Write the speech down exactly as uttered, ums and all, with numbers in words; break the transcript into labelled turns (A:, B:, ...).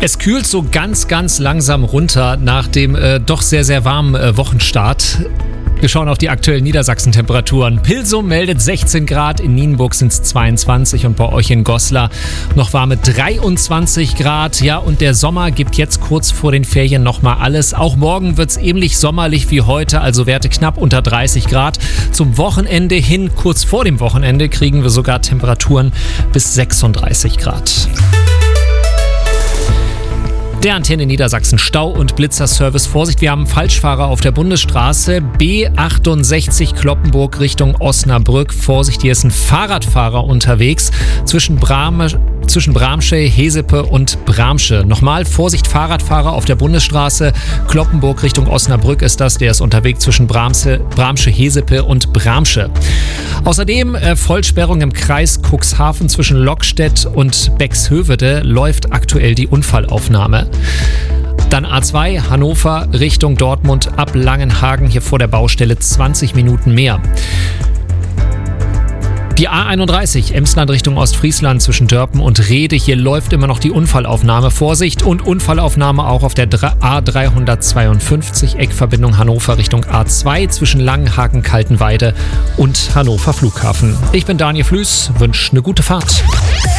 A: Es kühlt so ganz, ganz langsam runter nach dem äh, doch sehr, sehr warmen äh, Wochenstart. Wir schauen auf die aktuellen Niedersachsen-Temperaturen. Pilsum meldet sechzehn Grad, in Nienburg sind es zweiundzwanzig und bei euch in Goslar noch warme dreiundzwanzig Grad. Ja, und der Sommer gibt jetzt kurz vor den Ferien nochmal alles. Auch morgen wird es ähnlich sommerlich wie heute, also Werte knapp unter dreißig Grad. Zum Wochenende hin, kurz vor dem Wochenende, kriegen wir sogar Temperaturen bis sechsunddreißig Grad. Der Antenne Niedersachsen Stau- und Blitzerservice. Vorsicht, wir haben Falschfahrer auf der Bundesstraße B achtundsechzig Cloppenburg Richtung Osnabrück. Vorsicht, hier ist ein Fahrradfahrer unterwegs zwischen Brahme, zwischen Bramsche, Hesepe und Bramsche. Nochmal, Vorsicht, Fahrradfahrer auf der Bundesstraße Cloppenburg Richtung Osnabrück ist das. Der ist unterwegs zwischen Bramsche, Bramsche, Hesepe und Bramsche. Außerdem äh, Vollsperrung im Kreis Cuxhaven zwischen Lockstedt und Bexhövede läuft aktuell die Unfallaufnahme. Dann A zwei Hannover Richtung Dortmund ab Langenhagen, hier vor der Baustelle zwanzig Minuten mehr. Die A einunddreißig Emsland Richtung Ostfriesland zwischen Dörpen und Rede. Hier läuft immer noch die Unfallaufnahme. Vorsicht und Unfallaufnahme auch auf der A dreihundertzweiundfünfzig Eckverbindung Hannover Richtung A zwei zwischen Langenhagen, Kaltenweide und Hannover Flughafen. Ich bin Daniel Flüß, wünsche eine gute Fahrt.